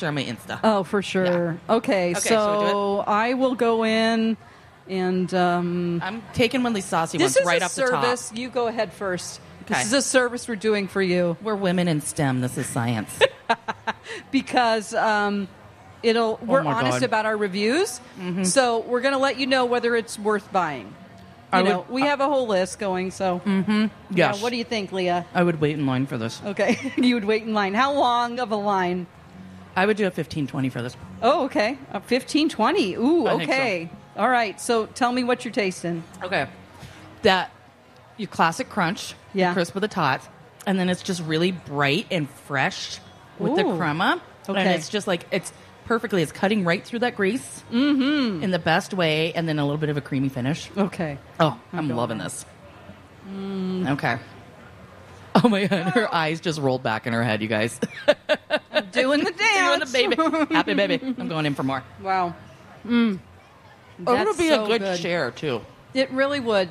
on my Insta. Oh, for sure. Yeah. Okay, so I will go in and... I'm taking one of these saucy ones right off the top. This is a service. You go ahead first. Okay. This is a service we're doing for you. We're women in STEM. This is science. Because we're honest about our reviews. Mm-hmm. So we're going to let you know whether it's worth buying. We have a whole list going, so... Mm-hmm. Yes. Yeah, what do you think, Leah? I would wait in line for this. Okay. You would wait in line. How long of a line? I would do a 15-20 for this. Oh, okay. 15-20. Ooh, I think okay. All right. So tell me what you're tasting. Okay. That, your classic crunch, yeah. crisp with a tot, and then it's just really bright and fresh with the crema. Okay. And it's just like, it's cutting right through that grease in the best way, and then a little bit of a creamy finish. Okay. Oh, I'm loving this. Okay. Oh my God, her eyes just rolled back in her head, you guys. Doing the dance. Doing the baby. Happy baby. I'm going in for more. Wow. It would be so a good share, too. It really would.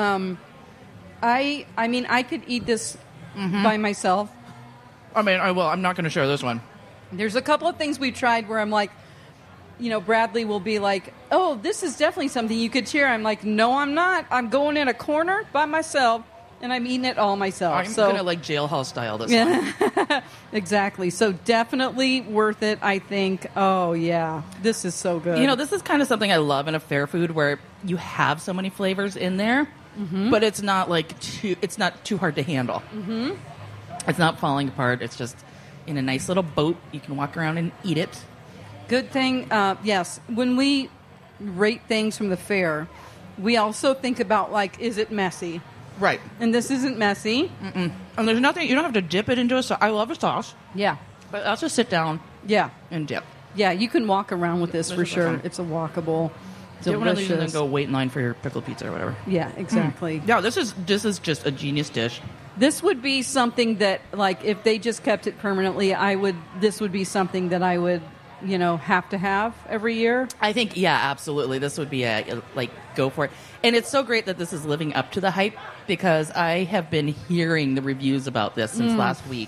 I mean, I could eat this by myself. I mean, I will. I'm not going to share this one. There's a couple of things we've tried where I'm like, Bradley will be like, oh, this is definitely something you could share. I'm like, no, I'm not. I'm going in a corner by myself, and I'm eating it all myself. I'm going to jailhouse style this one. Exactly. So definitely worth it, I think. Oh, yeah. This is so good. This is kind of something I love in a fair food where you have so many flavors in there, but it's not it's not too hard to handle. Mm-hmm. It's not falling apart. It's just in a nice little boat. You can walk around and eat it. Good thing, yes. When we rate things from the fair, we also think about, is it messy? Right. And this isn't messy. Mm-mm. And there's nothing, you don't have to dip it into a sauce. I love a sauce. Yeah. But I'll just sit down and dip. Yeah, you can walk around with this for sure. It's a walkable, delicious. One of these and then go wait in line for your pickled pizza or whatever. Yeah, exactly. Yeah, this is just a genius dish. This would be something that, if they just kept it permanently, this would be something that I would, have to have every year. I think, yeah, absolutely. This would be go for it. And it's so great that this is living up to the hype because I have been hearing the reviews about this since last week.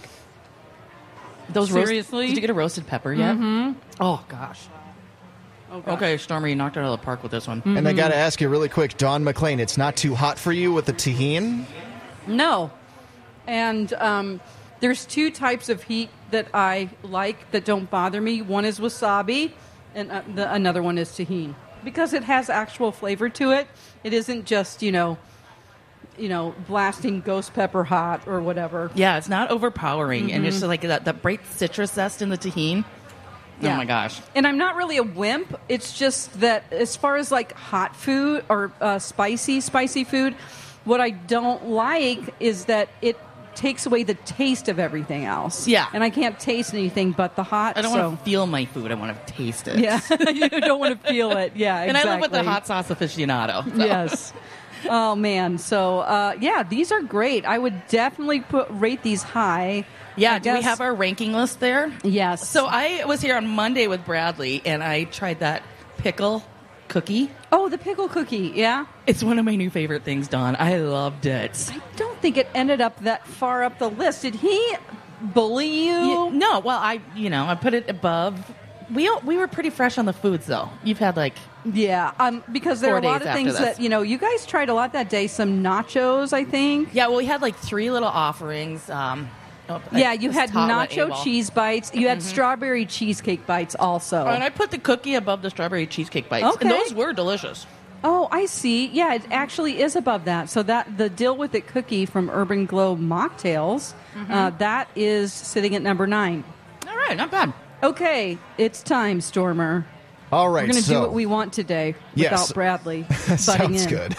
Seriously? Did you get a roasted pepper yet? Mm-hmm. Oh, gosh. Okay, Stormy, you knocked it out of the park with this one. And I got to ask you really quick, Dawn McLean, it's not too hot for you with the tahini? No. And there's two types of heat that I like that don't bother me. One is wasabi, and another one is tahini. Because it has actual flavor to it. It isn't just, blasting ghost pepper hot or whatever. Yeah, it's not overpowering. And it's just that bright citrus zest in the tahini. Yeah. Oh, my gosh. And I'm not really a wimp. It's just that as far as, hot food or spicy food, what I don't like is that it takes away the taste of everything else. Yeah. And I can't taste anything but the hot. I don't want to feel my food. I want to taste it. Yeah. You don't want to feel it. Yeah, exactly. And I live with the hot sauce aficionado. So. Yes. Oh, man. So, these are great. I would definitely rate these high. Yeah, do we have our ranking list there? Yes. So I was here on Monday with Bradley, and I tried that pickle cookie. Oh, the pickle cookie, yeah? It's one of my new favorite things, Dawn. I loved it. I don't think it ended up that far up the list. Did he bully you? No, well, I put it above. We were pretty fresh on the foods, though. You've had, because there are a lot of things that, you guys tried a lot that day. Some nachos, I think. Yeah, well, we had, 3 little offerings. You had nacho cheese bites. You had strawberry cheesecake bites also. And I put the cookie above the strawberry cheesecake bites. Okay. And those were delicious. Oh, I see. Yeah, it actually is above that. So that the Deal With It cookie from Urban Glow Mocktails, that is sitting at number 9. All right, not bad. Okay, it's time, Stormer. All right, we're going to do what we want today without Bradley butting Sounds in. good.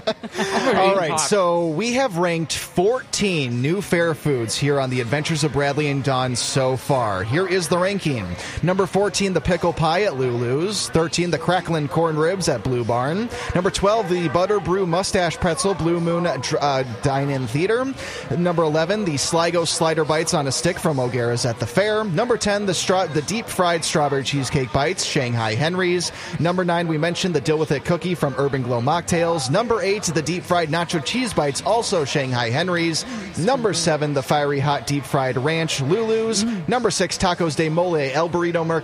All right, so we have ranked 14 new fair foods here on the Adventures of Bradley and Dawn so far. Here is the ranking. Number 14, the pickle pie at Lulu's. 13, the cracklin' corn ribs at Blue Barn. Number 12, the butter brew mustache pretzel, Blue Moon Dine-In Theater. Number 11, the Sligo slider bites on a stick from O'Gara's at the fair. Number 10, the deep fried strawberry cheesecake bites, Shanghai Henry's. Number 9, we mentioned the Deal With It cookie from Urban Glow Mocktails. Number 8, the deep fried nacho cheese bites, also Shanghai Henry's. Number 7, the fiery hot deep fried ranch, Lulu's. Number 6, Tacos de Mole, El Burrito